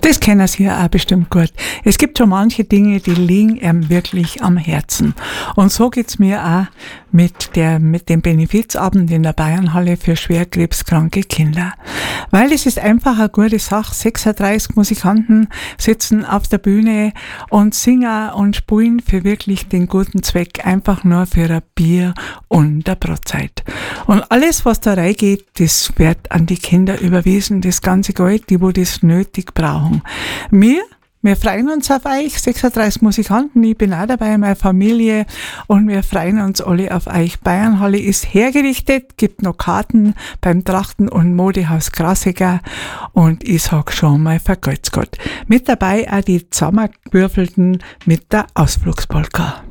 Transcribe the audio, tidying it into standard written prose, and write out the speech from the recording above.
Das kennen Sie ja auch bestimmt gut. Es gibt schon manche Dinge, die liegen einem wirklich am Herzen. Und so geht's mir auch mit dem Benefizabend in der Bayernhalle für schwerkrebskranke Kinder. Weil es ist einfach eine gute Sache. 36 Musikanten sitzen auf der Bühne und singen und spielen für wirklich den guten Zweck. Einfach nur für ein Bier und eine Brotzeit. Und alles, was da reingeht, das wird an die Kinder überwiesen. Das ganze Geld, die wo das nötig brauchen. Wir freuen uns auf euch, 36 Musikanten, ich bin auch dabei, meine Familie, und wir freuen uns alle auf euch. Bayernhalle ist hergerichtet, gibt noch Karten beim Trachten- und Modehaus Krasiger, und ich sag schon mal, vergelt's Gott. Mit dabei auch die Zusammengewürfelten mit der Ausflugspolka.